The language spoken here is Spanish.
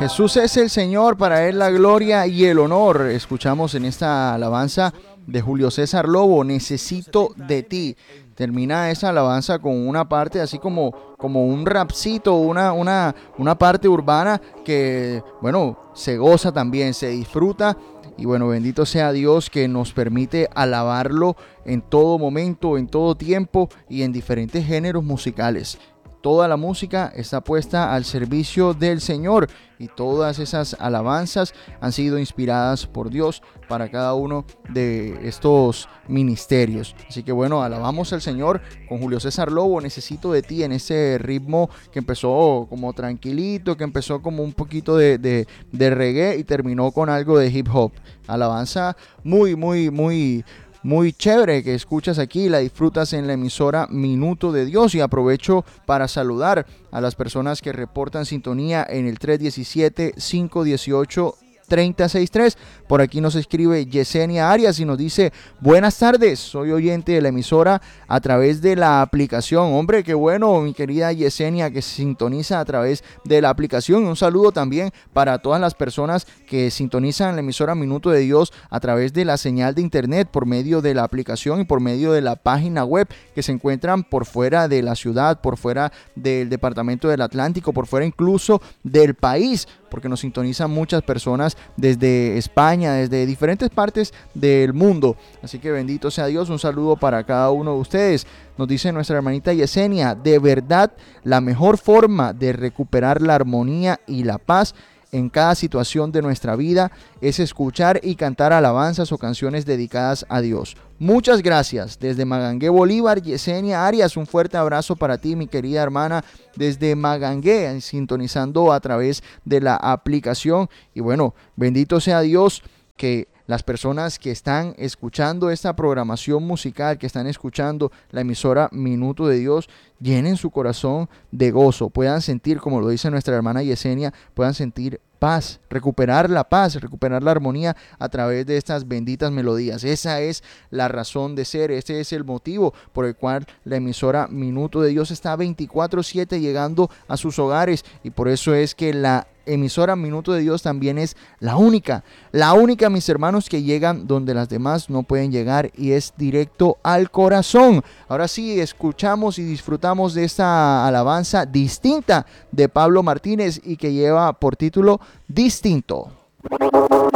Jesús es el Señor, para Él la gloria y el honor. Escuchamos en esta alabanza de Julio César Lobo, Necesito de ti. Termina esa alabanza con una parte así como un rapcito, una parte urbana que, bueno, se goza también, se disfruta. Y bueno, bendito sea Dios que nos permite alabarlo en todo momento, en todo tiempo y en diferentes géneros musicales. Toda la música está puesta al servicio del Señor y todas esas alabanzas han sido inspiradas por Dios para cada uno de estos ministerios. Así que bueno, alabamos al Señor con Julio César Lobo, Necesito de ti, en ese ritmo que empezó como tranquilito, que empezó como un poquito de reggae y terminó con algo de hip hop. Alabanza muy chévere que escuchas aquí, la disfrutas en la emisora Minuto de Dios. Y aprovecho para saludar a las personas que reportan sintonía en el 317-518-3063. Por aquí nos escribe Yesenia Arias y nos dice: buenas tardes, soy oyente de la emisora a través de la aplicación. Hombre, qué bueno, mi querida Yesenia, que se sintoniza a través de la aplicación. Un saludo también para todas las personas que sintonizan la emisora Minuto de Dios a través de la señal de internet, por medio de la aplicación y por medio de la página web, que se encuentran por fuera de la ciudad, por fuera del departamento del Atlántico, por fuera incluso del país, porque nos sintonizan muchas personas desde España, desde diferentes partes del mundo. Así que bendito sea Dios, un saludo para cada uno de ustedes. Nos dice nuestra hermanita Yesenia: de verdad, la mejor forma de recuperar la armonía y la paz en cada situación de nuestra vida es escuchar y cantar alabanzas o canciones dedicadas a Dios. Muchas gracias. Desde Magangué, Bolívar, Yesenia Arias, un fuerte abrazo para ti, mi querida hermana, desde Magangué, sintonizando a través de la aplicación. Y bueno, bendito sea Dios que las personas que están escuchando esta programación musical, que están escuchando la emisora Minuto de Dios, llenen su corazón de gozo, puedan sentir, como lo dice nuestra hermana Yesenia, puedan sentir paz, recuperar la armonía a través de estas benditas melodías. Esa es la razón de ser, ese es el motivo por el cual la emisora Minuto de Dios está 24/7 llegando a sus hogares, y por eso es que la emisora Minuto de Dios también es la única, mis hermanos, que llegan donde las demás no pueden llegar, y es directo al corazón. Ahora sí, escuchamos y disfrutamos de esta alabanza distinta de Pablo Martínez y que lleva por título Distinto.